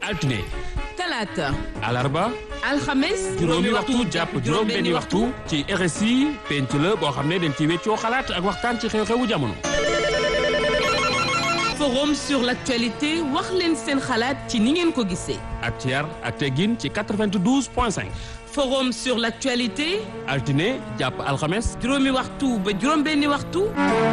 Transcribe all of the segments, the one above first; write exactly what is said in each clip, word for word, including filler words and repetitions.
altine talaata alarba alxames juróomi waxtu jàpp juróom benni waxtu ci R S I penc la boo xam ne dañ ci weccoo xalaat ak waxtaan ci xew-xewu jamono. forum sur l'actualité wax leen seen xalaat ci ni ngeen ko gisee. ak ci yar ak teggin ci quatre-vingt-douze point cinq. forum sur l'actualité. altine jàpp alxames. juróomi waxtu ba juróom benni waxtu.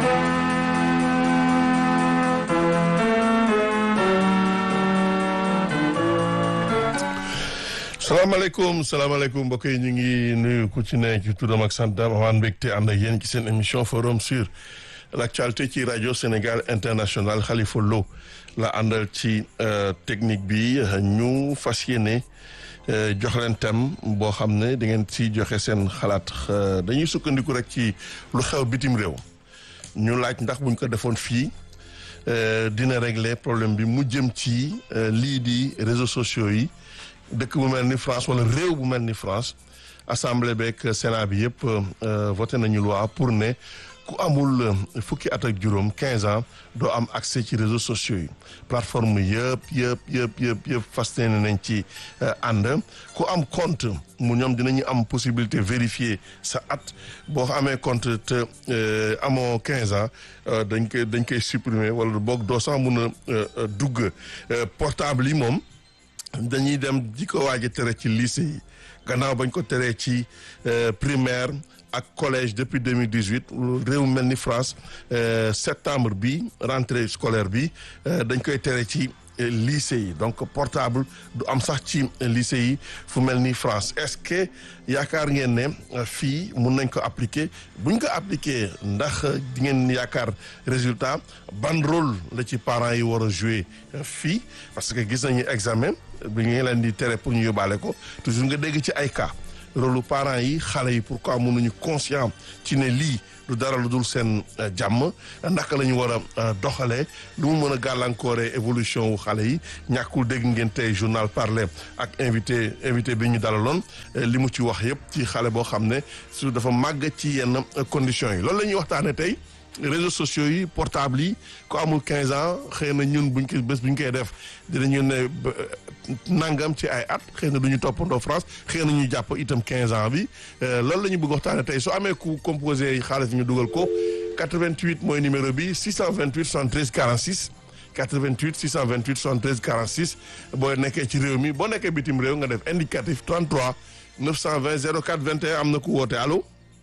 salaamaaleykum salaamaaleykum mbokk yi ñu ngi nuyu ku ci ne ci turam ak santam amaan mbégte ànd ak yéen ci seen émission forum sur l'actualité ci rajo Sénégal international Khalifa Lo la àndal ci technique bi ñu fas yéene jox leen thème boo xam ne da ngeen ci joxe seen xalaat dañuy sukkandiku rek ci lu xew bitim réew ñu laaj ndax buñ ko defoon fii dina régler problème bi mu jëm ci lii di réseaux sociaux yi. dëkk bu mel ni France wala réew bu mel ni France assemblée beeg Sénat bi yëpp voté nañu loi pour ne ku amul fukki at ak juróom quinze ans doo am accès ci réseaux sociaux yi plateforme yëpp yëpp yëpp yëpp yëpp fas yéene nañ ci ànd ku am compte mu ñoom dinañu am possibilité vérifier sa at boo amee compte te amoo quinze ans dañ koy dañ koy supprimer wala boog doo sax mun a dugg portable yi moom. dañuy dem di ko waaj a tere ci lycée yi gannaaw bañ ko teree ci primaire ak collège depuis deux mille dix-huit réew mel ni France septembre bi rentrée scolaire bi dañ koy tere ci lycée yi donc portable du am sax ci lycée yi fu mel ni France est-ce que yaakaar ngeen ne fii mun nañ ko appliquer buñ ko appliquer ndax di ngeen yaakaar résultat ban rôle la ci parents yi war a jouer fii parce que gis nañu examen bi ngeen leen di tere pour ñu yóbbaale ko toujours nga dégg ci ay cas rôle parents yi xale yi pourquoi mënuñu conscient ci ne lii du dara lu dul seen jàmm naka la ñu war a doxalee lu mu mën a gàllankooree évolution wu xale yi ñàkkul dégg ngeen tey journal parler ak invité invité bi ñu dalaloon li mu ci wax yëpp ci xale boo xam ne su dafa màgg ci yenn conditions yi loolu la ñuy waxtaanee tey réseaux sociaux yi portable yi ko amul quinze ans xëy na ñun buñ ko bés buñ koy def dinañu ne nangam ci ay at xëy na du ñu toppandoo France xëy na ñu jàpp itam quinze ans bi loolu la ñu bëgg waxtaane tey su amee ku composé xaalis ñu dugal ko quatre-vingt-huit mooy numéro bi six cent vingt-huit soixante-treize quarante-six quatre-vingt-huit six cent vingt-huit soixante-treize quarante-six boo nekkee ci réew mi boo nekkee bitim réew nga def indicatif trente-trois neuf cent vingt zéro quatre vingt et un am na ku woote allo.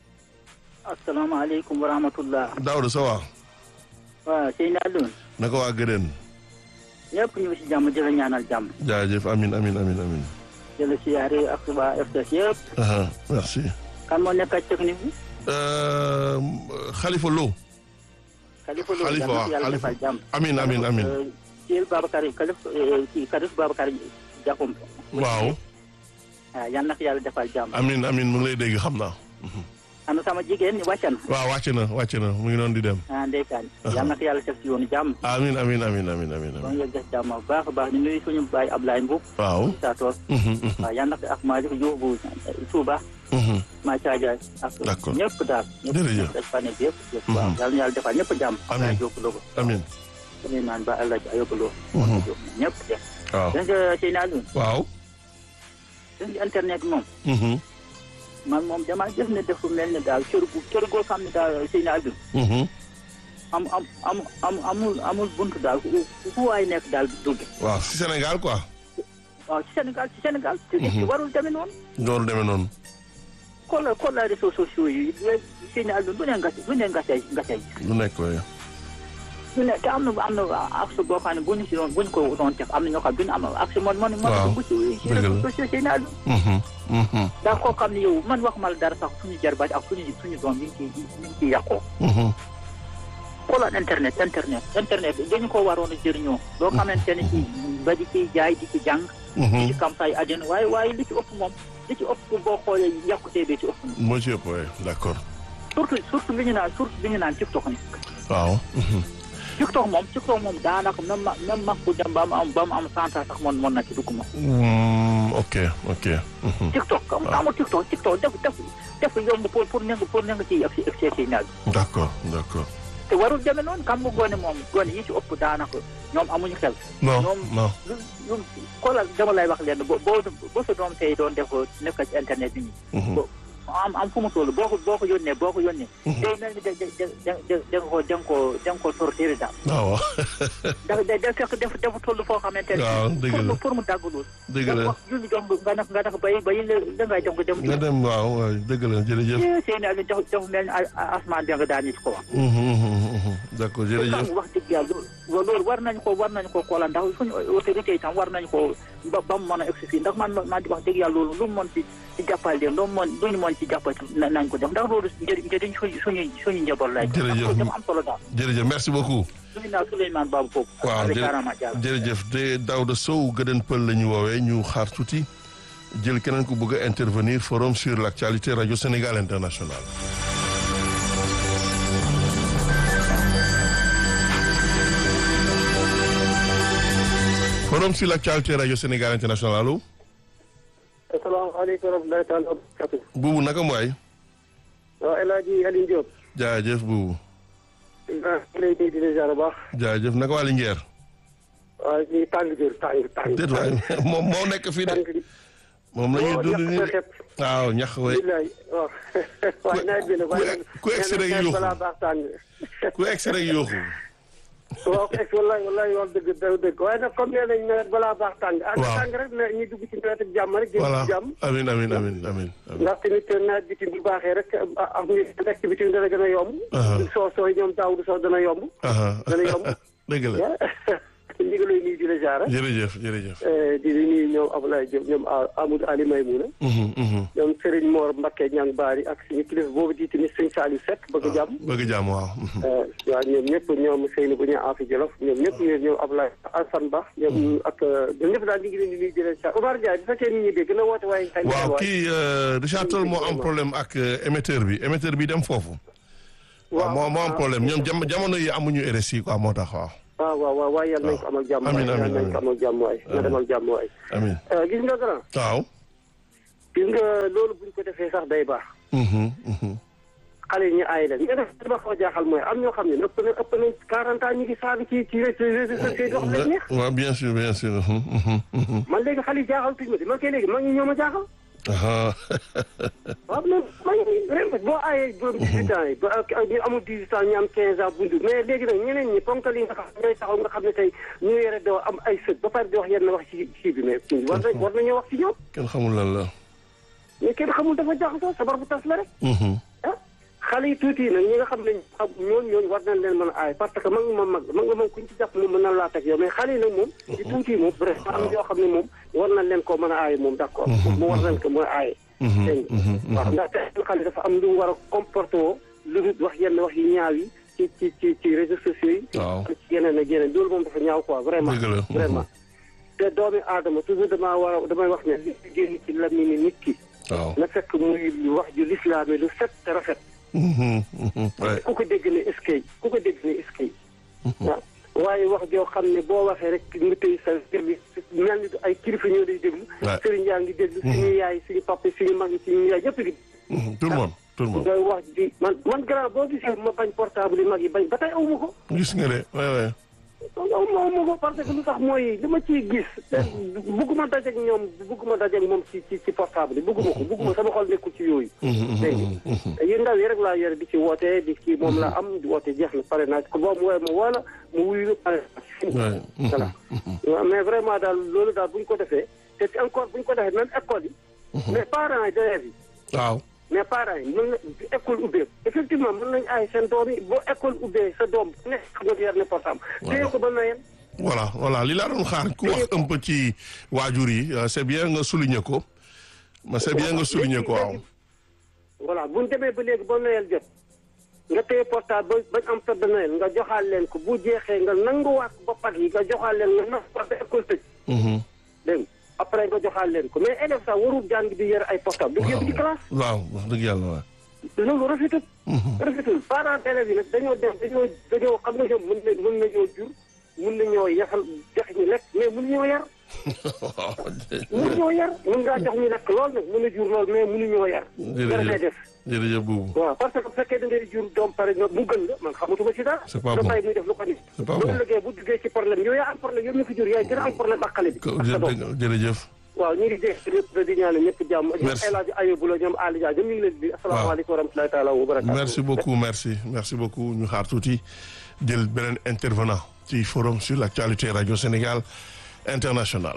asalaamaaleykum wa rahmatullah. Daouda ça va. waaw Seydou Alioune. naka waa Gëdën. ñëpp ñu ngi si jàmm di la ñaanal jàmm. jaajëf amin amin amin amin. jërëjëf siyaare ak waa F D S yëpp. merci. kan moo nekk ak technique bi. Khalifa Lo. Khalifa Lo Khalifa waaw yàlla defal jàmm. amin amin amin. Thiel Babacar Khalifa kii Khalifa Babacar Diakhoum. waaw. waaw yal na ko yàlla defal jàmm. amin amin mu ngi lay dégg xam naa. am na sama jigéen ñi wàcc na. waaw wàcc na wàcc na mu ngi doon di dem. ah ndeysaan. yal na ko yàlla def ci yoonu jàmm. amin amin amin amin amin donc yéen def jàmm bu baax a baax ñu nuyu suñu baay Ablaye Mbow. waaw. Saatoor. waaw yal na ko ak Malick Diouf bu Touba. maa caaja ak d'accord ñëpp daal. jërëjëf ñëpp fan yëpp yëpp. waaw yal na yàlla defal ñëpp jàmm. amiin amiin. dañuy naan ba El Hadj Ayoba Lo. ñëpp de. waaw dégg nga Seydou Alioune. waaw. dégg nga internet moom. man moom damaa gis ne dafa mel ne daal kër gu kër goo xam ne daal Seydou Alioune. am am am am amul amul buntu daal fu waay nekk daal dugg. waaw si Sénégal quoi. waaw ci Sénégal ci Sénégal. te ci warul demee noonu. warul demee noonu. xoolal xoolal réseaux sociaux yi Seydou Alioune du ne nga du ne nga say nga say. lu nekk waaye. du ne te am na am na accès boo xam ne bu ñu si doon bu ñu ko doon def am na ñoo xam ne du ñu am accès man man man. bu ci ci réseaux sociaux Seydou Alioune. daa koo xam ne yow man wax ma la dara sax suñu jarbaat ak suñu suñu doom yi ñu ciy ñu ngi ciy yàqoo. xoolal internet internet internet dañu ko waroon a jëriñoo. loo xamante ne ci ba di ciy jaay di ci jàng. di ci campagne àddina waaye waaye li ci ëpp moom li ci ëpp boo xoolee yàqutee bi ci ëpp na. moo ci ëpp waaye d'accord. surtout surtout li ñu naan surtout li ñu naan TikTok ni. waaw. TikTok moom TikTok moom daanaka même ma même mag bu dem ba mu am ba mu am cent ans sax mën mën na ci dugg moom. ok ok. TikTok am amul TikTok TikTok def def def yomb pour pour ne nga pour ne nga ciy egg si egg si naaj. d'accord d'accord. te warul demee noonu xam nga gone moom gone yi ci ëpp daanaka ñoom amuñu xel. non ñoom non. lu lu xoolal dama lay wax leen boo boo boo sa doom tey doon def nekk ci internet bi nii. am am fu mu toll boo ko boo ko yónnee boo ko yónnee. day mel ni da da da da da nga koo da nga koo da nga koo torturé daal. waaw. da da da fekk def dafa toll foo xamante ne. waaw dëgg la pour mu dagg lool. dëgg la wax julli jox nga def nga def bay bay da ngay jox dem. nga dem waaw waaw dëgg la jërëjëf. seen ali dafa dafa mel ni asmaan bi nga daan nit ko wax. d'accord jërëjëf. wax dëgg yàlla loolu war nañu ko war nañu ko xoolal ndax suñu autorité yi tam war nañu ko ba ba mu mën a egsi fii ndax man man di wax dëgg yàlla loolu lu mu mën ci ci jàppal leen lu mu mën lu ñu mën ci jàppal nañ ko def ndax loolu njëriñ njëriñ suñu suñu suñu njaboot lay. jërëjëf dama am solo daal. jërëjëf merci beaucoup. suñu naa Souleymane Babou foofu. waaw jërëjëf de Daouda Sow Gëdën Pël la ñu woowee ñu xaar tuuti jël keneen ku bëgg a intervenir forum sur l'actualité radio Sénégal international. forum sur l'actualité radio Sénégal international allo. asalaamaaleykum wa rahmatulahi taala wa barakatu. Buubu naka mooy. waaw El Hadj Aliou Diop. jaajëf Buubu. ah lay di la ziar bu baax. jaajëf naka waa Linguère. waaw ñuy tàng jër tàng tàng. déet waay moom moo nekk fii de. moom la ñuy dund nii de waaw ñax way. waaw waaye nawet bi nag waaye ku egsi rek yuuxu balaa baax tàng. ku egsi rek yuuxu. waaw ku egsi wallaay wallaay wax dëgg daw dëgg waaye nag comme nee nañ nawet balaa baax tàng. waaw ak tàng rek na ñu dugg ci nawet ak jàmm rek. voilà jëm ci jàmm. amiin amiin amiin amiin. ndax tamit nawet bi tamit bu baaxee rek am na activité dana gën a yomb. soo sooy ñoom daaw du soo dana yomb. dana yomb. dëgg la. ñu ngi lay nuyu di la jaar. jërëjëf jërëjëf. di nuyu ñoom Abdoulaye Diop ñoom Amadou Ali Maymouna. ñoom Serigne Mor Mbacke Niang Bari ak suñu kilifa boobu di tamit sëñ Saliou Seck bëgg jàmm. bëgg jàmm waaw. waaw ñoom ñëpp ñoom Seyni bu ñu Afi Jolof ñoom ñëpp ñoom Abdoulaye Alassane Ba ñoom ak ñoom ñëpp daal ñu ngi leen di nuyu di leen jaar Omar Ndiaye bu fekkee nit ñi dégg na woote waaye. waaw kii Richard Toll moo am problème ak émetteur bi émetteur bi dem foofu. waaw moo moo am problème ñoom jamono yi amuñu R S I quoi moo tax waaw. waaw waaw waaw waaye yàlla nañ ko amal jàmm. amiin amiin yàlla nañ ko amal jàmm waay. na demal jàmm waay. amiin. gis nga grand. waaw. gis nga loolu buñ ko defee sax day baax. xale yi ñu aay leen nga def li ma xaw a jaaxal mooy am ñoo xam ne ëpp na ëpp nañ quarante ans ñu ngi saabi ci ci réseaux sociaux yi wax leen neex. waaw bien sûr bien sûr. man léegi xale yi jaaxal tuuti ma de man kay léegi maa ngi ñoo ma jaaxal. waaw man maa ngi vraiment boo aayee borom dix-huit ans yi ba ñu amul dix-huit ans ñu am quinze ans bundu mais léegi nag ñeneen ñi ponkal yi nga xam ñooy taxaw nga xam ne tey ñu yore doo am ay sët ba pare di wax yenn wax ci ci bi mais war na war nañoo wax ci ñoom. kenn xamul lan la. mais kenn xamul dafa jaxasoo sabar bu tas la rek. ah xale yi tuuti nag ñi nga xam ne ñooñu ñooñu war nañ leen mën a aay parce que mag nga moom mag mag nga moom kuñ ci jàpp moom mën na laa teg yow mais xale yi nag moom. di tuuti moom vraiment am yoo xam ne moom war nañ leen koo mën a aay moom d'accord. mu war nañ ko mën a aay. dégg nga waaw ndax te xale dafa am lu mu war a comporté woo lu wax yenn wax yu ñaaw yi ci ci ci ci réseaux sociaux yi. waaw ci yeneen ak yeneen loolu moom dafa ñaaw quoi vraiment. vraiment te doomi aadama toujours damaa war a damay wax ne li génn ci lamini nit ki. waaw na fekk muy wax ju lislaame lu set te rafet. ku ko dégg ne eskay ku ko dégg ne eskay. waaw waaye wax joo xam ne boo waxee rek nga tëy sa service mel ni ay kilifa ñoo lay déglu. sëriñ yaa ngi déglu suñu yaay suñu papa suñu mag yi suñu yaay yëpp gi. tout le monde tout le monde. ngay wax di man man grand boo gisee ma bañ portable yi mag yi bañ ba tey aw ma ko. gis nga de waay waay. aw ma aw ma ko parce que lu tax mooy li ma ciy gis. bugguma dajeeg ñoom bugguma dajeeg moom ci ci ci portable yi bugguma ko bugguma sama xol nekkul ci yooyu. dégg nga yu ndaw yi rek laa yore di ci woote di ci moom laa am di woote jeex na pare naa ko boo mu woowee ma woo la mu wuyu pare naa voilà mais vraiment daal loolu daal bu ñu ko defee te encore bu ñu ko defee même école yi. mais parents yi d'élèves yi. waaw. mais parents yi mën na école ubbee effectivement mën nañu aay seen doom yi boo école ubbee sa doom bu nekk xam nga yor ne portable. téye ko ba noyeen. voilà voilà li laa doon xaar ku wax un peu ci waajur yi c'est bien nga souligner ko. mais c'est bien nga souligner ko waaw. voilà bu ñu demee ba léegi ba noyel jot nga téye portable ba bañ am fête de Noël nga joxaal leen ko bu jeexee nga nanguwaat ba pag yi nga joxaal leen nga nanguwaat ba école tëj. dégg après nga joxaal leen ko mais élève sax warul jàng di yore ay portable. du yóbbu ci classe. waaw wax dëgg yàlla waaw. loolu rafetul. rafetul parents d'élèves yi nag dañoo dem dañoo dañoo xam nga ñoom mën na mën nañoo jur mën nañoo yaxal jox ñu lekk mais mën nañoo yar. mënu ñoo yar mën ngaa jox ñu lekk lool nag mën a jur lool mais mënu ñoo yar dara ngay def jërëjëf boobu waaw parce que bu fekkee da ngay jur doom pare ñoo mu gën la man xamatuma ci dara c'est pas da bon bàyyi muy def lu ko ni c'est pas bu bon liggéey bu duggee ci problème yow yaa am problème yow mi fi jur yaay gën a am problème ak xale bi ak sa doom jërëjëf waaw ñu ngi dégg ñëpp di ñaanal ñëpp jàmm Merci. El Hadj Ayobou la ñoom Ali Dia ñoom ñu ngi leen di asalaamaaleykum wa rahmatulahi taala wa barakatuh merci beaucoup merci merci beaucoup ñu xaar tuuti jël beneen intervenant ci forum sur l'actualité Radio Sénégal International.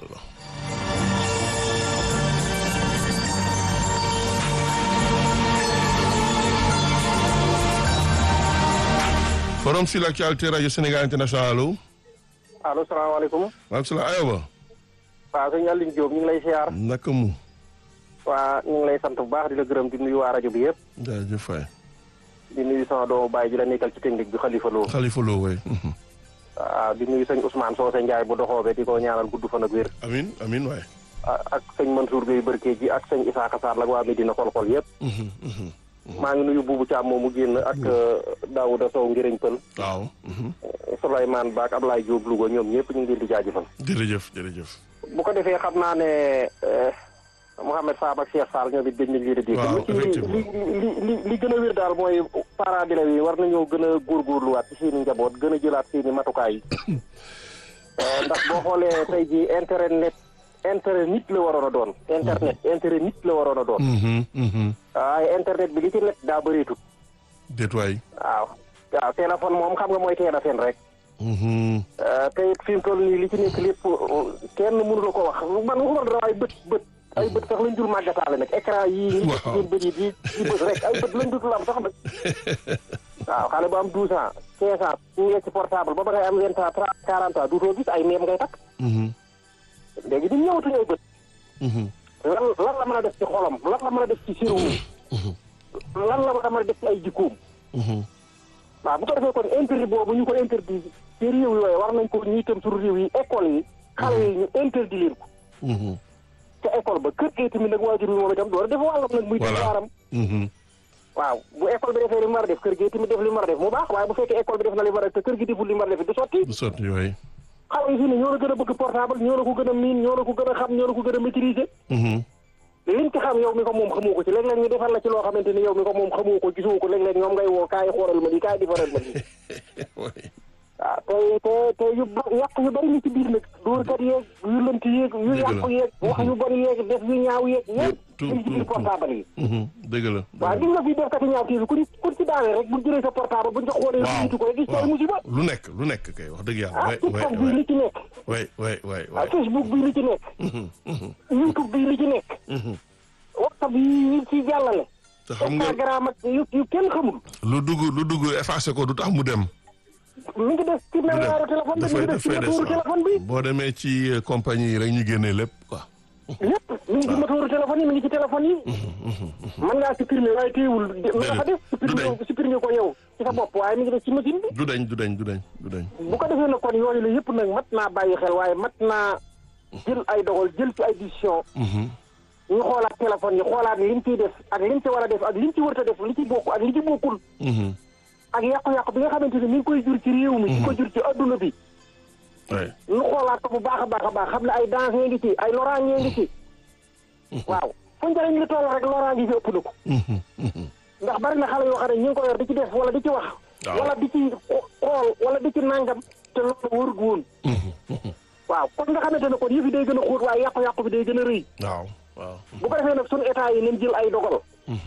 forum sur l'actualité Radio Sénégal International allo. allo salaamaaleykum maaleykum salaam Ayoba. waaw sëñ Aline Diop ñu ngi lay siyaar naka mu. waa ñu ngi lay sant bu baax di la gërëm di nuyu waa rajo bi yëpp jaajëf Faye. di nuyu sama doomu baay ji la nekkal ci technique bi Khalifa Lo Khalifa Lo waay. waaw di nuyu sëñ Ousmane Socé Ndiaye bu doxoobe di ko ñaanal gudd fan ak wér amin amin waay. ak sëñ Mansour Gueye Barke ji ak sëñ Isaka Sarr la waa Medina xol-xol yëpp maa ngi nuyu Boubou Thiam moomu génn ak Daouda Sow Ngiriñ Pël waaw. Souleymane Ba ak Ablaye Diop Louga ñoom ñëpp ñu ngi leen di jaajëfal jërëjëf jërëjëf. bu ko defee xam naa ne Mouhamed Fab ak Cheikh Sall ñoom it dañ leen di dégg waaw li li li li li gën a wér daal mooy parents d'élèves yi war nañoo gën a góorgóorluwaat ci seeni njaboot gën a jëlaat seeni matukaay yi ndax boo xoolee tey ji internet intérêt nit la waroon a doon internet intérêt nit la waroon a doon waaye internet bi li ci net daa bëreetut déet waay. waaw waaw téléphone moom xam nga mooy teel a fen rek te it fi mu toll nii li ci nekk lépp kenn mënu la ko wax man waxuma la dara ay bët bët ay bët sax lañ dul màggataale nag écran yii ñu ci seen bët yi di di bët rek ay bët lañ dutul am sax nag waaw xale bu am douze ans quinze ans ñu ngi ci portable ba ba ngay am vingt ans trente quarante ans duutoo gis ay meem ngay takk léegi di ñëwatuñu ay bët lan lan la mën a def ci xolam lan la mën a def ci sirum lan la mën a def ci ay jikkoom waaw bu ko defee kon interdit boobu ñu ko interdit ci réew yooyu war nañ ko ñuy itam sur réew yi école yi xale yi ñu interdit leen ko ca école ba kër gi tamit nag waajur bi moom itam door a def wàllam nag muy def waaram waaw bu école bi defee li mu war a def kër gi tamit def li mu war a def mu baax waaye bu fekkee école bi def na li mu war a def te kër gi deful li mu war a def du sotti du sotti yooyu. xale yi fi ne ñoo la gën a bëgg portable ñoo la ko gën a miin ñoo la ko gën a xam ñoo la ko gën a maîtriser liñ ci xam yow mi ko moom xamoo ko ci léeg-léeg ñu defal la ci loo xamante ni yow mi ko moom xamoo ko gisoo ko léeg-léeg ñoom ngay woo kaay xooral ma di kaay defaral ma di waaw te te te yu ba yàq yu bari ni ci biir nag dóorkat yeeg yu lënt yeeg yu yàqu yeeg wax yu bari yeeg def yu ñaaw yeeg yëpp ñu ci biir portable yi dëgg la. waaw gis nga fii def kati ñaaw kii bi ku ku ci daawee rek bu jëlee sa portable buñ ko xoolee jiitu ko rek gis tay musiba lu nekk lu nekk kay wax dëgg yàlla. ah waay TikTok waay bii li ci nekk waay waay waay ah waay. Facebook bii li ci nekk YouTube bii li ci nekk WhatsApp yi ci jàllale te xam nga Instagram ak yu yu kenn xamul lu dugg lu dugg effacé ko du tax mu dem. mi ngi des ci mémoire téléphone bi mi ngi des ci motooru téléphone bi boo demee ci compagnie yi rek ñu génnee lépp quoi. lépp mi ngi ci motooru téléphone yi mi ngi ci téléphone yi mën ngaa supprimer waaye téewul ma nga fa def supprimer supprimer ko yow ci sa bopp waaye mi ngi des ci machine bi du dañ du dañ du dañ du dañ. bu ko defee nag kon yooyu la yëpp nag mat naa bàyyi xel waaye mat naa jël ay dogal jël ci ay décision ñu xoolaat téléphone yi xoolaat lim ciy def ak lim ci war a def ak lim ci warut a def li ci bokk ak li ci bokkul ak yàqu-yàqu bi nga xamante ni mi ngi koy jur ci réew mi di ko jur ci adduna bi ñu xoolaat ko bu baax a baax a baax xam ne ay danger ngi ci ay loraange ngi ci waaw fu njëriñ li toll rek loraange gi ëpp na ko ndax bari na xale yoo xam ne ñu ngi ko yor di ci def wala di ci wax wala di ci xool wala di ci nangam te loolu wërgu woon waaw kon nga xamante ne kon yëf yi day gën a xóot waaye yàqu-yàqu bi day gën a rëy waaw waaw. bu ko defee nag suñu état yi nañ jël ay dogal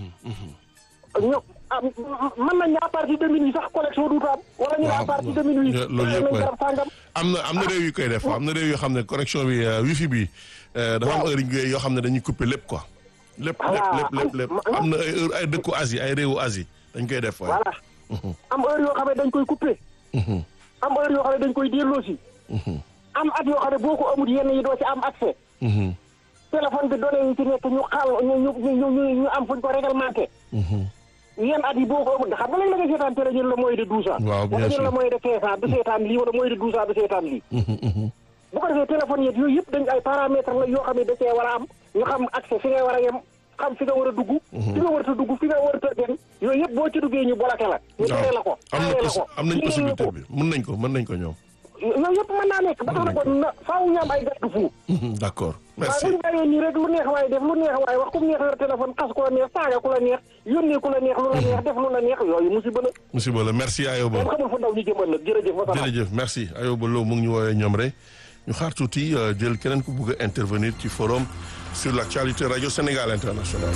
ño ah mën nañ ne à partir de minuit sax connexion duutu am wala ñu ne à partir de minuit loolu yëpp nañ garab sàngam am na am na réew yu koy def am na réew yoo xam ne connexion bi wifi bi dafa am heure yoo xam ne dañuy couper lépp quoi. lépp lépp lépp lépp am na ay heure ay dëkku Asie ay réewu Asie dañ koy def. voilà am heure yoo xam ne dañ koy couper. am heure yoo xam ne dañ koy delloosi. am at yoo xam ne boo ko amul yenn yi doo ci am accès. téléphone bi données yi ci nekk ñu xaal ñu ñu ñu ñu am fuñ ko réglementé. yenn at yi boo ko amul xam nga léegi la nga seetaan télé ñu la mooy de douze ans. waaw bien sûr la mooy de quinze ans du seetaan lii wala mooy de douze ans du seetaan lii. bu ko defee téléphone yeeg yooyu yëpp dañ ay paramètres la yoo xam ne da cee war a am ñu xam accès fi ngay war a yem xam fi nga war a dugg. fi nga war a dugg fi nga war a dem yooyu yëpp boo ci duggee ñu bloqué la. ñu tere la ko am tere la na ko am nañ possibilité bi mën nañ ko mën nañ ko ñoom. yooyu yëpp mën naa nekk ba tax na ko na faaw ñu am ay garde-fou. d'accord waaye merci bu ñu bàyyee nii rek lu neex waay def lu neex waay wax ku neex yor téléphone xas ku la neex saaga ku la neex yónnee ku la neex lu la neex def lu la neex yooyu musiba la. musiba la merci Ayoba. kenn xamul fu ndaw ñu jëmal nag jërëjëf. jërëjëf merci Ayoba Lo mu ngi ñu woowee ñoom rek ñu xaar tuuti jël keneen ku bëgg a intervenir ci forum sur l'actualité Radio Sénégal International.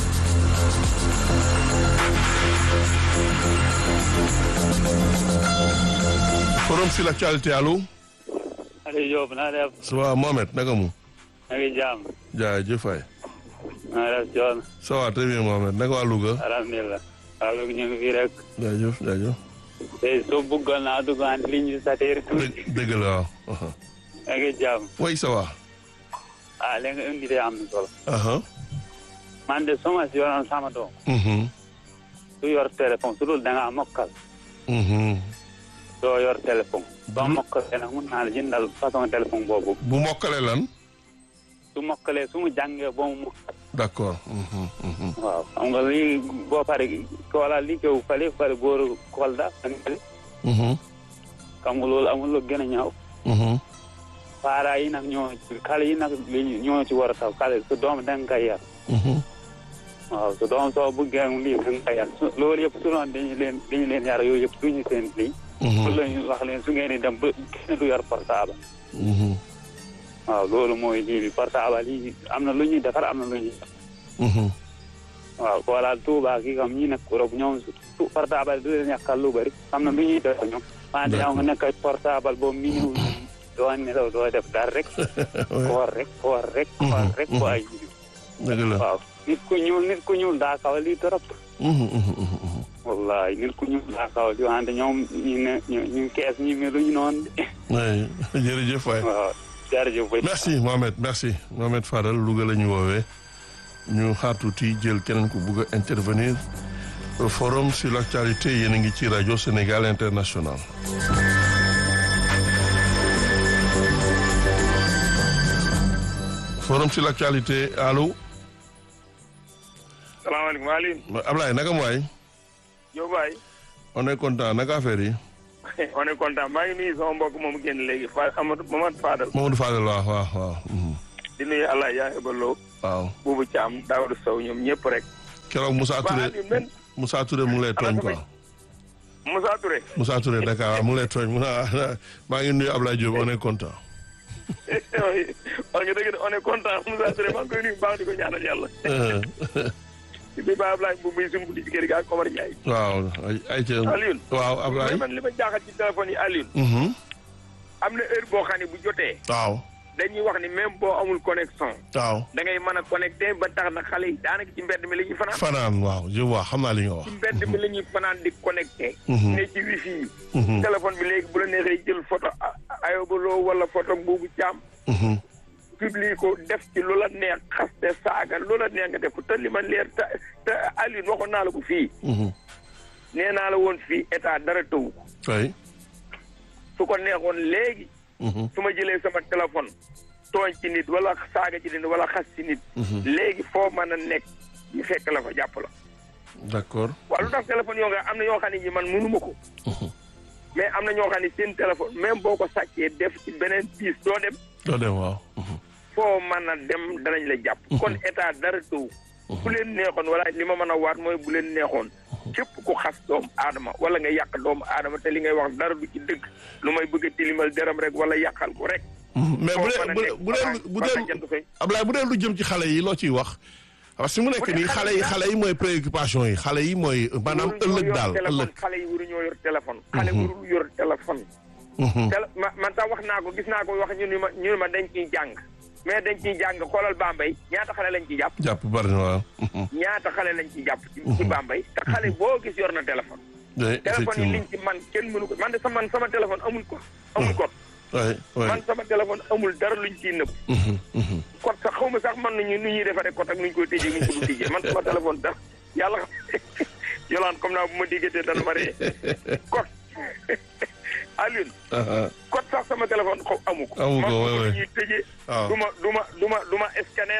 forum sur l'actualité allo. Aliou Diop naa def. ça va Mohamed naka mu. maa ngi jàmm. jaajëf waay. naa def John. ça va très bien Mohamed naka waa Louga. alhamdulilah. waaw ñu ngi fii rek. jaajëf jaajëf. tey soo bëggoon naa dugg en ligne satire tuuti. dëgg la waaw. maa ngi jàmm. oui ça va. ah léegi nga indi de am na solo. aha man de soo ma si yoroon sama doom. mhm su yor téléphone su dul da ngaa mokkal. mhm doo yor téléphone. soo mokkalee nag mun naa la jëndal façon téléphone boobu. bu mokkale lan. su mokkalee su mu jàngee ba mu mokkal. d'accord. mhm mhm waaw xam nga lii boo pare wala lii kew fale fale booru Kolda ak fale. mhm xam nga loolu amul lu gën a ñaaw. mhm paara yi nag ñoo xale yi nag ñoo ci war a taw xale su doom da nga koy yar. mhm waaw su doom soo bëggee lii da nga koy yar su loolu yëpp su doon dañu leen dañu leen yar yooyu yëpp duñu seen lii. loolu la ñu wax leen su ngeen di dem ba kenn du yor portable. mhm waaw loolu mooy lii bi portable yi am na lu ñuy defar am na lu ñuy. mhm waaw voilà Touba kii kam ñi nekk Europe ñoom su portable du leen yàqal lu bëri am na lu ñuy def ñoom. wante yow nga nekk portable boobu minuit doo nelaw doo def dara rek. koor rek koor rek. koor rek ko ay jiw. dëgg la waaw nit ku ñuul nit ku ñuul daa kaw lii trop. mhm mhm mhm wallahi nit ku ñuul daa kaw lii wante ñoom ñu ne ñu ñu kees ñi meluñu noonu. oui jërëjëf waay. waaw jërëjëf. merci Mohamed merci Mohamed Fadal Louga la ñu woowee ñu xaar tuuti jël keneen ku bugg a intervenir au forum sur l'actualité yéen a ngi ci rajo Sénégal International. forum sur l'actualité allo. salaamaaleykum Aliou. Ablaye naka mu waay. Diop waay. on est content naka affaire yi. on est content maa ngi nuyu sama mbokk moomu génn léegi Fa Amadou Mamadou Fadal. Mamadou Fadal waaw waaw waaw. di nuyu allah yaa Lo. waaw Boubou Thiam Daouda Sow ñoom ñëpp rek. keroog Moussa Touré Moussa Touré mu ngi lay tooñ quoi. Moussa Touré. Moussa Touré Dakar waaw mu ngi lay tooñ mu maa ngi nuyu Ablaye Diop on est content. wax nga dëgg de on est content Moussa Touré maa ngi koy nuyu baax di ko ñaanal yàlla. di ba Ablaye bu muy sumb di ci kër gi ak Omar Ndiaye. waaw ay ay ca Alioune. waaw Ablaye. man li ma jaaxal ci téléphone yi Alioune. am na heure boo xam ne bu jotee. waaw. dañuy wax ni même boo amul connexion. waaw. da ngay mën a connecté ba tax na xale yi daanaka ci mbedd mi la ñuy fanaan. fanaan waaw je vois xam naa li nga wax. ci mbedd mi la ñuy fanaan di connecté. ne ci wifi yi. téléphone bi léegi bu la neexee jël photo Ayoba Lo wala photo Boubou Thiam. publie ko def ci lu la neex xaste saaga lu la neex nga def te li ma leer te te Alioune waxoon naa la ko fii. nee naa la woon fii état dara tëwu ko. oui. su ko neexoon léegi. su ma jëlee sama téléphone tooñ ci nit wala saaga ci nit wala xas ci nit. léegi foo mën a nekk ñu fekk la fa jàpp la. d'accord. waaw lu tax téléphone yoo nga am na ñoo xam ne ñi man mënuma ko. mais am na ñoo xam ne seen téléphone même boo ko sàccee def ci beneen piis doo dem. doo dem waaw. foo mën a dem danañ la jàpp. kon état dara tëw. bu leen neexoon wala li ma mën a waat mooy bu leen neexoon. képp ku xas doomu aadama wala nga yàq doomu aadama te li ngay wax dara du ci dëgg lu may bëgg a tilimal deram rek wala yàqal ko rek. mais bu dee bu dee bu dee Ablaye bu dee lu jëm ci xale yi loo ciy wax. parce que mu nekk nii xale yi xale yi mooy préoccupation yi xale yi mooy maanaam ëllëg daal ëllëg. xale yi waruñoo yor téléphone. xale warul yor téléphone. télé man sax wax naa ko gis naa ko wax ñu ni ma ñu ni ma dañ ciy jàng. mais dañ ciy jàng xoolal Bambey ñaata xale lañ ciy jàpp. jàpp bari na waaw. ñaata xale lañ ciy jàpp. ci Bambey te xale boo gis yor na téléphone. téléphone yi liñ ci man kenn mënu ko man de sama man sama téléphone amul ko amul ko. man sama téléphone amul dara luñ ciy nëbb. kot sax xaw ma sax man nañu nu ñuy defaree kot ak nu ñu koy tëjee nu ñu ko du tëjee man sama téléphone sax yàlla yolaan comme naa bu ma diggatee dana ma ree kot Alioune. kot sax sama téléphone xaw amu ko. amu ko man waay ko ñuy tëjee. du ma du ma du ma du ma scanner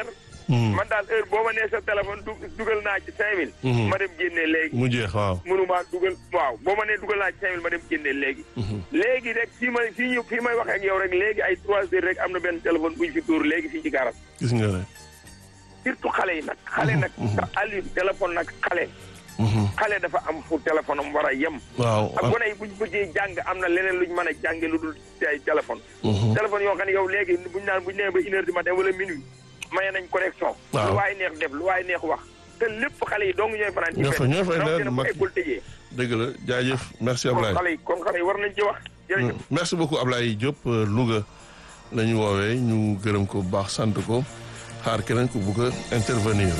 man daal heure boo ma nee sa téléphone dugal naa ci cinq mille ma dem génnee léegi mu jeex waaw mënumaa dugal waaw boo ma nee dugal naa ci cinq mille ma dem génnee léegi léegi rek fii ma fii ñu fii may waxee ak yow rek léegi ay trois heures rek am na benn téléphone buñ fi tuur léegi fii ci garab gis nga rek surtout xale yi nag xale nag Aliou téléphone nag xale xale dafa am fu téléphone am war a yem waaw ak gone yi buñ bëggee jàng am na leneen luñ mën a jànge lu dul ci ay téléphone téléphone yoo xam ne yow léegi buñ naan buñ nee ba une heure du matin wala minuit maye nañ connexion lu waay neex def lu waay neex wax te lépp xale yi dong ñooy fanaan ci fa ñoo fay dina ko école tëjee dëgg la jaajëf merci Ablaye xale yi kon xale yi war nañ ci wax jërëjëf merci beaucoup Ablaye Diop Louga la ñu woowee ñu gërëm ko bu baax sant ko xaar keneen ku bugg a intervenir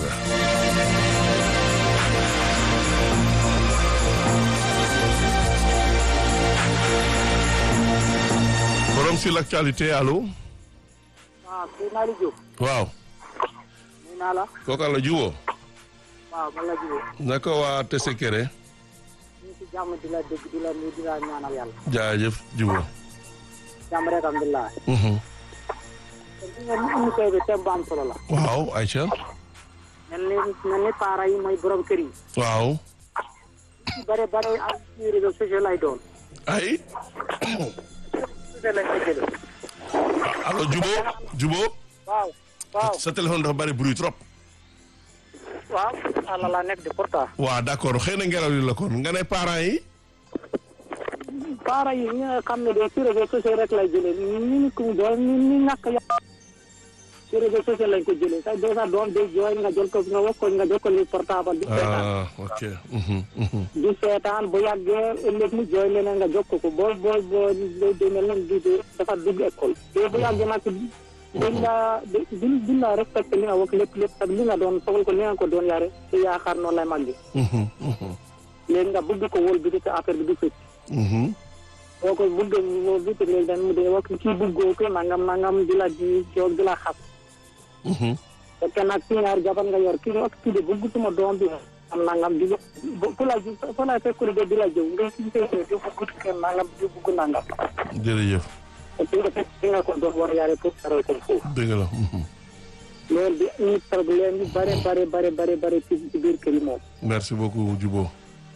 forum sur l'actualité allo waaw kii naa la Diop waaw nii naa la kooka la juboo waaw man la Diop naka waa Tessékéré ñu ci jàmm di la dégg di la nuyu di la ñaanal yàlla jaajëf juboo jàmm rek alhamdulilah kon fi nga ni émission bi thème bu am solo la waaw Aïcha mel ni mel ni parents yi mooy borom kër yi waaw bare bare ak ci réseaux sociaux lay doon ay sociaux lañ ko jëlee allo juboo juboo waaw waaw sa téléphone dafa bari bruit trop waaw ala la nekk di portable waaw d'accord xëy na ngelaw li la kon nga ne parents yi parents yi ñi nga xam ne de ci réseaux sociaux rek lay jëlee ñu ñu ko doon ñu ñu ñàkk ya ci réseaux sociaux lañ ko jëlee sax déjà doom day jooy nga jël ko nga wax ko nga jël ko li portable di seetaan ah ok di seetaan bu yàggee ëllëg mu jooy leneen nga jokk ko boo boo boo day demel nen di dafa dugg école te bu yàggee nag dañ la duñ duñ la respecté li nga wax lépp lépp ak li nga doon soxal ko li nga ko doon yare te yaakaar noonu lay màgg léegi nga bëgg ko wóol bi di sa affaire bi di fëcc boo ko bëgg wóol bi te léegi dañ mu dee wax kii bëggoo ko nangam nangam di la di joog di la xas fekk nag si ñaar jabar nga yor kii wax kii de bëgg suma doom bi am nangam di fu la fu la fekkul de di la jëw nga si fekkee di bëgg kenn nangam di bëgg nangam jërëjëf te nga fekk ki nga ko doon war a yare pour taral ko foofu dëgg la loolu di ñu problème yu bare bare bare bare bare ci ci biir kër yi moom merci beaucoup Djibo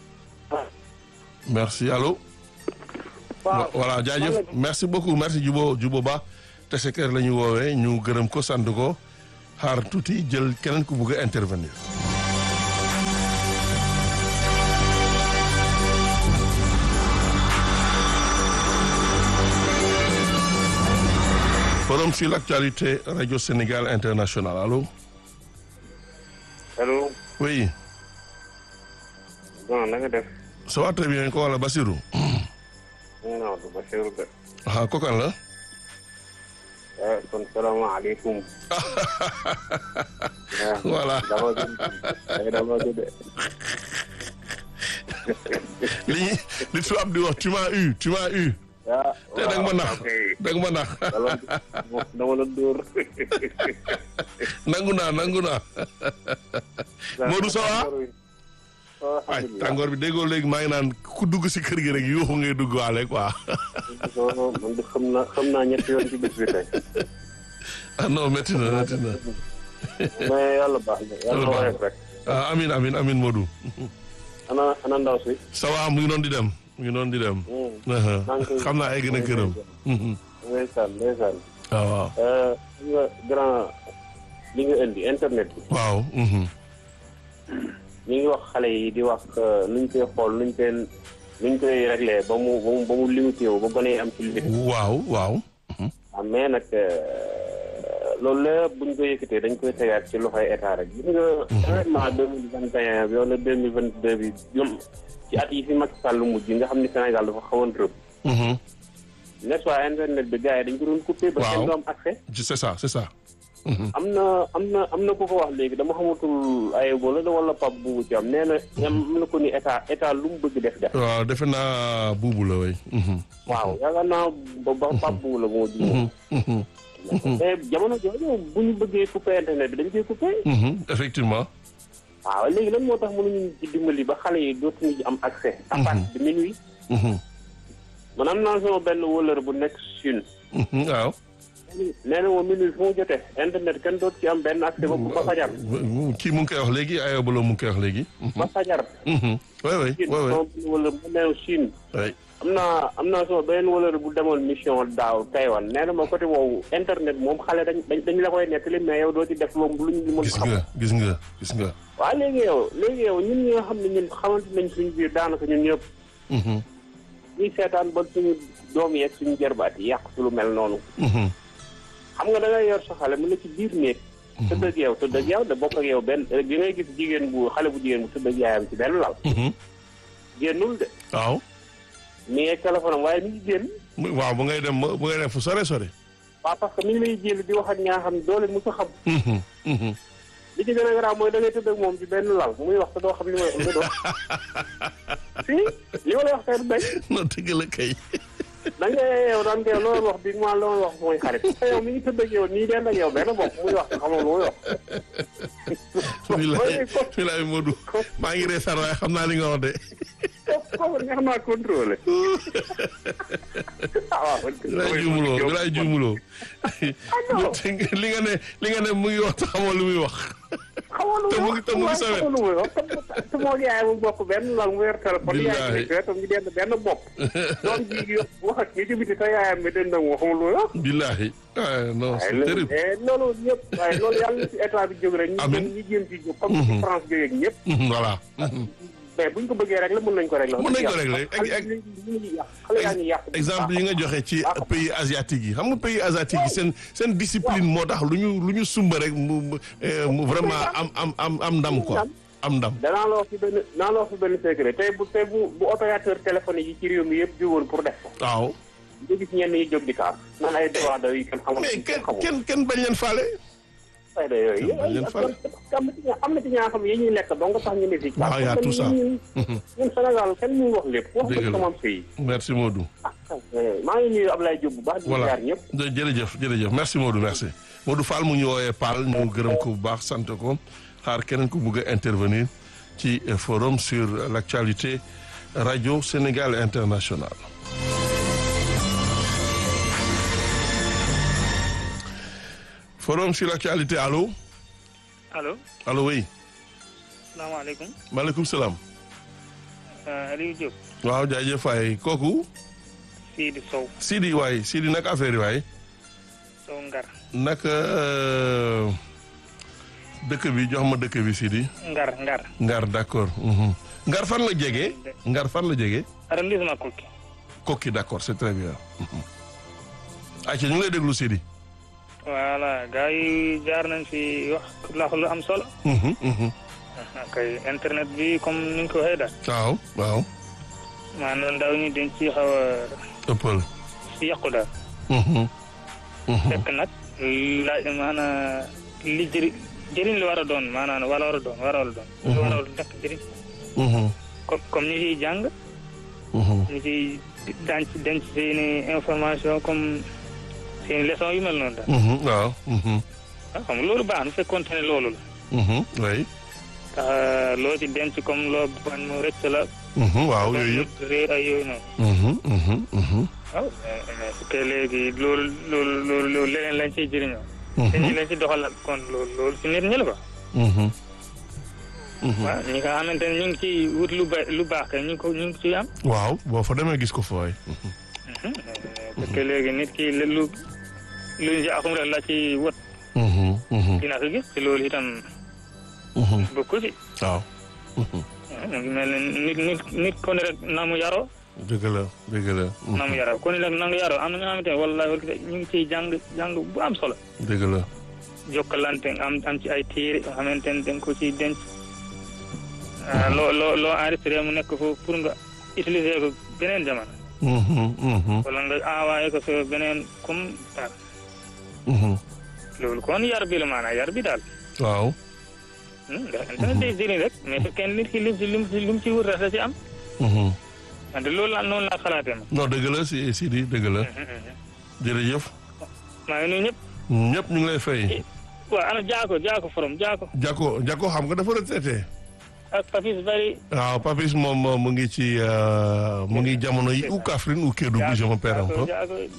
merci allo waaw voilà jaajëf merci beaucoup merci Djibo Djibo Ba Tessékéré la ñu woowee ñu gërëm ko sant ko xaar tuuti jël keneen ku bëgg a intervenir forum sur l'actualité Radio Sénégal International allô allo oui bon na nga def ça va très bien ko wala Basirou non du Basirou de ah ko kan la eh kon salaamaaleykum voilà dama dama de li li tubaab di wax tu m'as eu tu m'as eu te da nga ma nax da nga ma nax dama la dóor nangu naa nangu naa Modou Sowa ay tàngoor bi déggoo léegi maa ngi naan ku dugg si kër gi rek yuuxu ngay dugg waale quoi man de xam naa xam naa ñetti yoon ci bis bi tey ah non métti na métti na mais yàlla baax na yàlla baax rek ah amin amin amin Modou ana ana ndaw si ça va mu ngi doon di dem mu ngi doon di dem xam naa ay gën a këram ndeysaan ndeysaan waaw waaw nga grand li nga indi internet bi waaw ñu ngi wax xale yi di wax nuñ koy xool nuñ koy nuñ koy réglé ba mu ba mu ba mu limité wu ba gone yi am ci limite waaw waaw ah mais nag loolu lépp buñ ko yëkkatee dañ koy tegaat ci loxoy état rek gis nga événement deux mille vingt et un bi wala deux mille vingt deux bi ñoom ci at yi fi Macky Sall mujj nga xam ni Sénégal dafa xawoon rëb n'est-ce pas internet bi gars yi dañ ko doon coupé ba kenn du am accès c'est ça c'est ça am na am na am na ku ko wax léegi dama xamatul ay bola da wala pap buubu ci am nee na am na ko ni état état lu mu bëgg def def waaw defe naa buubu la way waaw yaakaar naa ba ba pap buubu la bu ma ji mais jamono jooju bu ñu bëggee coupé internet bi dañ koy coupé effectivement waaw léegi lan moo tax mënuñu ci dimbali ba xale yi dootuñu am accès à partir de minuit man am naa sama benn wëlër bu nekk Chine waaw nee na moom minuit fu mu jotee internet kenn dootu ci am benn accès ba ba fajar. kii mu ngi koy wax léegi Ayoba Lo mu ngi koy wax léegi. ba fajar. oui oui oui oui. wala mu neew Chine. oui. am naa am naa sama benn wala bu demoon mission daaw Taïwan nee na ma côté woowu internet moom xale dañ dañ la koy nettali mais yow doo ci def loolu luñ mën gis nga gis nga gis nga. waaw léegi yow léegi yow ñun ñi nga xam ne ñun xamante nañ suñu biir daanaka ñun ñëpp. ñuy seetaan ba suñu doom yeeg suñu jarbaat yi yàq ci lu mel noonu. xam nga da ngay yor sa xale mu ne ci biir néeg. tëdd ak yow tëdd ak yow da bokk ak yow benn bi ngay gis jigéen bu xale bu jigéen bu tëdd ak yaayam ci benn lal. génnul de. waaw. mi ngi téléphone am waaye mi ngi génn. waaw bu ngay dem bu ngay dem fu sore sore. waaw parce que mi ngi lay jël di wax ak ñaa xam doole mu ko xam. li ci gën a garaaw mooy da ngay tëdd ak moom ci benn lal muy wax te doo xam li may wax nga doon. si li ma lay wax tey du bañ. non dëgg la kay. da nga yow daan koy loolu wax bi ma loolu wax mooy xarit. te yow mi ngi tëdd ak yow nii den ak yow benn bopp muy wax te xamoo lu muy wax. filaay filaay Modou maa ngi reesaan waaye xam naa li nga wax de. kooku neex naa contrôlé. bilaay juumuloo bilaay juumuloo. li nga ne li nga ne mu ngi wax te xamoo lu muy wax. xamoo lu te mu ngi te mu ngi sawet xamoo lu muy wax te moo yaay mu bokk benn lan mu yor téléphone. yaay bi tam ñu dend benn bopp. doom ji wax ak ñi jubiti te yaayam mi den nag xamul lu muy wax. bilaay ah non c'est terrible. loolu ñëpp waaye loolu yàlla na ci état bi jóg rek. amiin ñu jéem ci jóg comme ci France jógee ñëpp. voilà. mais buñ ko bëggee rek la mën nañ ko rek la. mën nañ ko rek la exemple yi nga joxe ci pays asiatique yi xam nga pays asiatique yi seen seen discipline moo tax lu ñu lu ñu sumba rek mu mu vraiment am am am am ndam quoi am ndam. danaa la wax fi benn danaa la wax fi benn secret tey bu tey bu bu opérateur téléphone yi ci réew mi yëpp jógoon pour def ko. waaw. nga gis ñenn ñi jóg di kaar. naan ay droit de yi kenn xamul. mais kenn kenn kenn bañ leen faale. fayda yooyu am na ci ñaa xam yi ñuy lekk donc tax ñu ne fi. waaw y a tout ça ñun Sénégal kenn ñu wax lépp. wax dëgg sama pays. merci Modou. maa ngi nuyu Ablaye Diop bu baax. di jaar ñëpp. jërëjëf jërëjëf merci Modou merci. Modou Fall mu ñu woowee Paal ñu gërëm ko bu baax sant ko xaar keneen ku bëgg a intervenir ci forum sur l'actualité radio Sénégal International. forum sur l'actualité allo. allo. allo oui. salaamaaleykum. maaleykum salaam. Aliou Diop. waaw jaajëf waay kooku. Sidi Sow. Sidi waay Sidi naka affaire yi waay. Sow Ngar. naka dëkk bi jox ma dëkk bi Sidi. Ngar Ngar. Ngar d'accord. Ngar fan la jege. Ngar fan la jege. arrondissement Koki. Koki d'accord c'est très bien. ayca ñu ngi lay déglu Sidi. voilà gars yi jaar nañ fi wax la lu am solo. kay internet bi comme ni nga ko waxee daal. waaw waaw. maanaam ndaw ñi dañ ci xaw a. ëppal. ci yàqu daal. fekk nag laaj maanaam li jëri jëriñ li war a doon maanaam wala war a doon war a doon. li war a nekk jëriñ. comme comme ñi ciy jàng. ñi ciy denc denc seeni information comme. seen leçon yu mel noonu daal. waaw. ah xam nga loolu baax na fekkoon ne loolu la. oui. tax loo ci denc comme loo bañ mu rëcc la. waaw yooyu yëpp réer ay yooyu noonu. waaw mais su fekkee léegi loolu loolu loolu loolu leneen lañ ciy jëriñoo. te ñi lañ ci doxal kon loolu loolu si nit ñi la ko. waaw ñi nga xamante ne ñu ngi ciy wut lu ba lu baax kay ñu ngi ko ñu ngi ciy am. waaw boo fa demee gis ko fa waay. parce que léegi nit ki lu lu ñu akum rek la ci wët. dina ko gis te loolu itam. bokku ci. waaw. mu ngi mel ne nit nit nit ko ne rek na mu yaroo. dëgg la dëgg la. na mu yaroo ko ne rek na nga yaroo am na nga xamante ne wallaahi ñu ngi ciy jàng jàng bu am solo. dëgg la. jokkalante am am ci ay téere yoo xamante ne dañ ko ciy denc. loo loo loo enregistré mu nekk foofu pour nga utiliser ko beneen jamono. wala nga envoyé ko sa beneen comme daal. loolu kon yar bi la maanaam yar bi daal. waaw. ndax internet day jëriñ rek mais fekkee nit ki lim ci lim ci lim ci wut rek da ci am. wante loolu laa noonu laa xalaatee ma. non dëgg la si Sidi dëgg la. jërëjëf. maa ngi nuyu ñëpp. ñëpp ñu ngi lay fay. waaw ana Jaako Jaako forom Jaako. Jaako Jaako xam nga dafa retraité. ak Papis Bari. waaw Papis moom mu ngi ci mu ngi jamono yi ou Kaffrine ou Kédougou je me perds un peu.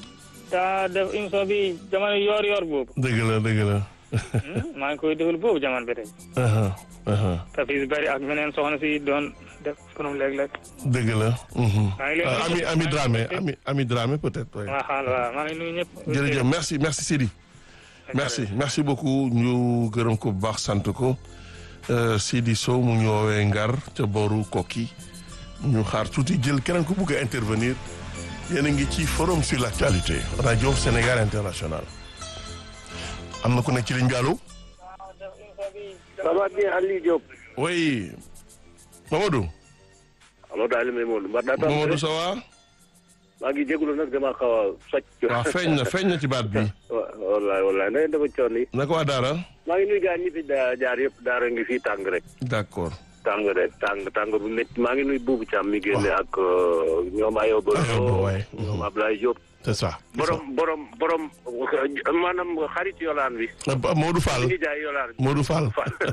daa def émission bi jamono yoor yoor boobu. dëgg la dëgg la. maa ngi koy defal boobu jamono bi tey. Papis Bari ak beneen soxna si doon def konom léeg-léeg. dëgg la. maa ngi leen ami ami Dramé ami ami Dramé peut-être. waaw waaw maa ngi nuyu ñëpp. jërëjëf merci merci Sidi. merci merci beaucoup ñu gërëm ko bu baax sant ko Sidi Sow mu ñu woowee Ngar ca booru Koki ñu xaar tuuti jël keneen ku bëgg a intervenir yéen a ngi ci forum sur l'actualité rajo Sénégal International am na ku nekk ci ligne bi allo. ça va bien Aliou Diop. oui Mamadou. allo daal may Mamadou. Mamadou ça va. maa ngi jégalu nag dama xaw a socc. waaw feeñ na feeñ na ci baat bi. wallaay wallaay na dafa coon yi. naka waa Daara. maa ngi nuyu gars ñi fi jaar yëpp Daara ngi fii tàng rek. d'accord. tàng rek tàng tàng bu métti maa ngi nuyu Boubou Thiam mi génne ak ñoom Ayoba. waay ñoom Ablaye Diop. c'est ça. borom borom borom maanaam xarit yolaan bi. Modou Fall mi ngi jaay yolaan bi. Modou Fall.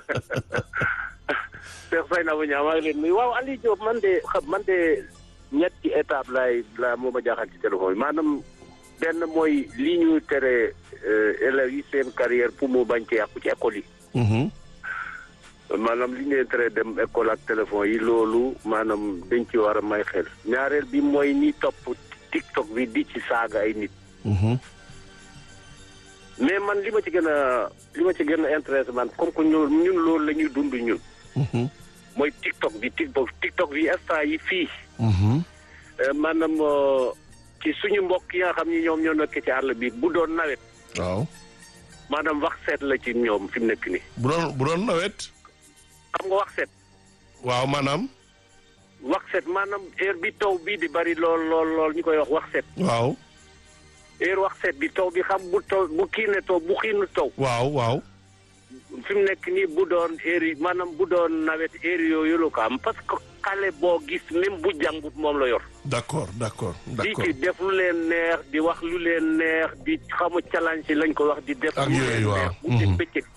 Cheikh Faye na bu ñaaw maa ngi leen nuyu waaw Aliou Diop man de xam man de. ñetti étape laay la moo ma jaaxal ci téléphone bi maanaam benn mooy li ñu tere élèves yi seen carrière pour mu bañ ci yàqu ci école yi. maanaam li ñu tere dem école ak téléphone yi loolu maanaam dañ ci war a may xel. ñaareel bi mooy ñi topp TikTok bi di ci saaga ay nit. mais man li ma ci gën a li ma ci gën a intéressé man comme que ñun ñun loolu la ñuy dund ñun. mooy TikTok bi TikTok TikTok bi instant yi fii. maanaam ci suñu mbokk yi nga xam ni ñoom ñoo nekk ci àll bi bu doon nawet. waaw. maanaam wax seet la ci ñoom fi mu nekk nii. bu doon bu doon nawet. xam nga wax seet. waaw maanaam. wax seet maanaam heure bi taw bii di bari lool lool lool ñu koy wax wax seet. waaw. heure wax seet bi taw bi xam bu taw bu kii ne taw bu xiinu taw. waaw waaw. fi mu nekk nii bu doon heure yi maanaam bu doon nawet heure yooyu la ko am parce que xale boo gis même bu jàngut moom la yor. d'accord d'accord d'accord di ci def lu leen neex di wax lu leen neex di xamu challenge lañ ko wax di def. ak yooyu waaw lu leen neex bu bëccëg.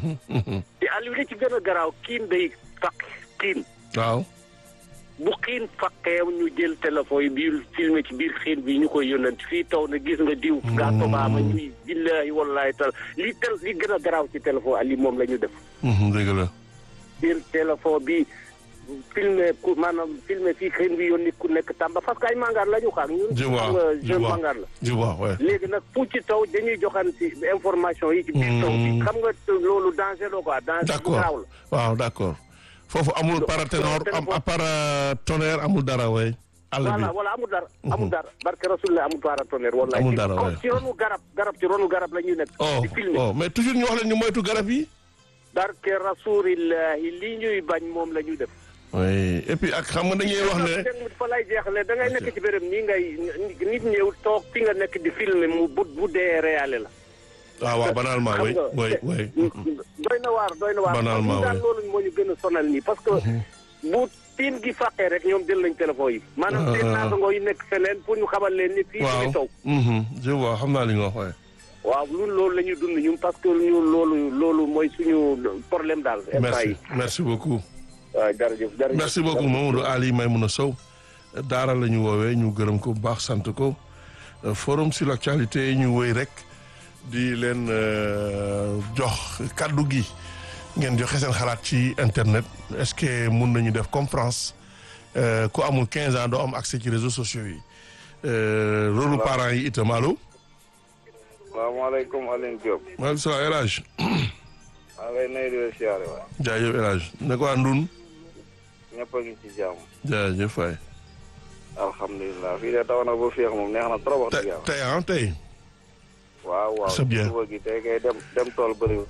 te Aliou li ci gën a garaaw kiin day fakk kiin. waaw. bu xiin fakkee ñu jël téléphone yi biir filmé ci biir xiin bi ñu koy yónnent fii taw na gis nga diw. gaa tobaama ñuy billahi wallahi tal li tel li gën a garaaw ci téléphone Aliou moom la ñu def. dëgg la. jël téléphone bi filmé ku maanaam filmé fii xiin bi yónni ku nekk Tamba parce que ay mangaar la ñu xaar ñun. je vois xam nga mangaar la. je vois ouais. léegi nag fu ci taw dañuy joxan ci information yi. ci biir taw bi xam nga loolu danger la quoi. danger bu garaaw la. waaw d'accord. foofu amul paratonnerre am paratonnerre amul dara way àll bi voilà voilà amul dara. amul dara barke Rasulullah amul paratonnerre. wallaay amul dara way ci ronu garab garab ci ronu garab la ñuy nekk. di filmer oh mais toujours ñu wax leen ñu moytu garab yi. barke Rasulullah li ñuy bañ moom la ñuy def. oui et puis ak xam nga dañuy wax ne. fa lay jeexale da ngay nekk ci béréb nii ngay nit ñëw toog fi nga nekk di filmer mu bu bu dee réalé la. waaw waaw banalement oui oui oui. doy na waar doy na waar. banalement daal loolu moo ñu gën a sonal nii parce que bu tiin gi fàqee rek ñoom jël nañ téléphone yi. maanaam seen naatangoo yi nekk feneen pour ñu xamal leen ni fii ñu taw. je vois xam naa li nga wax waaye. waaw ñun loolu la ñuy dund ñun parce que ñu loolu loolu mooy suñu problème daal. merci merci beaucoup. waaw jërëjëf jërëjëf merci beaucoup Mamadou Ali Maimouna Sow Daara la ñu woowee ñu gërëm ko bu baax sant ko forum sur l'actualité ñu wéy rek. di leen jox kaddu gi ngeen joxe seen xalaat ci internet est-ce que mun nañu def comme France ku amul quinze ans doo am accès ci réseaux sociaux yi rôle parents yi itam allo. salaamaaleykum Alioune Diop. maaleykum salaam El Hadj. maa ngi lay nuyu di la siyaare waay. jaajëf El Hadj ne ko Andoun. ñëpp a ngi ci jàmm. jaajëf waay. alhamdulilah fii de taw na ba féex moom neex na trop wax dëgg yàlla. tey ah tey. waaw waaw c'est bien suba gi tey kay dem dem tool bëriwul.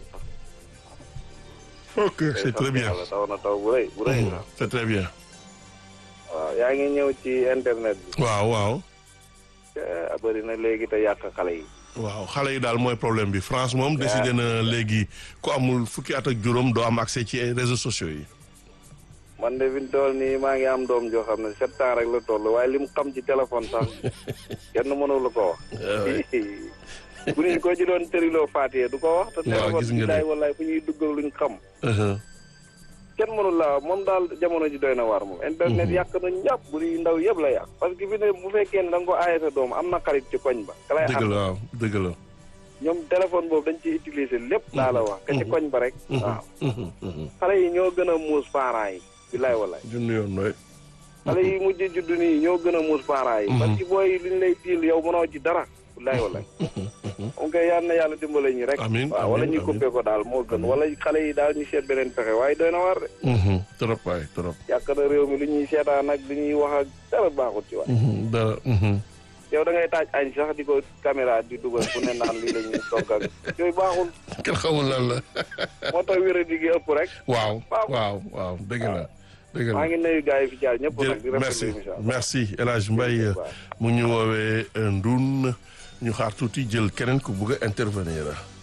ok c'est très bien taw na taw bu rëy bu rëy la. c'est très bien. waaw yaa ngi ñëw ci internet bi. waaw waaw. bëri na léegi te yàq xale yi. waaw xale yi daal mooy problème bi France moom décidé na léegi ku amul fukki at ak juróom doo am accès ci réseaux sociaux yi. man de fi mu toll nii maa ngi am doom joo xam ne sept ans rek la toll waaye li mu xam ci téléphone sax kenn mënul la ko wax. bu ñu ko ci doon tëriloo Faatiha du ko wax. te téléphone bi daay wallaay fu ñuy duggal luñ xam. kenn mënul la moom daal jamono ji doy na waar moom. internet yàq na ñàpp bu di ndaw yëpp la yàq. parce que fi ne bu fekkee ne da nga ko aaye sa doom am na xarit ci koñ ba. ka lay dëgg la waaw dëgg la. ñoom téléphone boobu dañ ciy utiliser lépp. daa la wax ka ci koñ ba rek. waaw. xale yi ñoo gën a muus parents yi. bilaay walaay. junni yoon nooy. xale yi mujj juddu nii ñoo gën a muus parents yi. parce que booy liñ lay tiil yow mënoo ci dara. bilaay walaay. ok yal na yàlla dimbale ñi rek. amiin waaw wala ñuy coupé ko daal moo gën wala xale yi daal ñu seet beneen pexe waaye doy na war de. trop waay trop. yàq na réew mi lu ñuy seetaan ak lu ñuy wax ak dara baaxut ci waay. dara. yow da ngay taaj añ sax di ko caméra di dugal fu ne naan lii la ñuy togg ak yooyu baaxul. kenn xamul lan la. moo tax wér a digg ëpp rek. waaw waaw waaw dëgg la. dëgg la maa ngi nuyu gars yi fi jaar ñëpp nag. di merci rafetlu merci El Hadj Mbaye mu ñu woowee Ndoun ñu xaar tuuti jël keneen ku bugg a intervenir.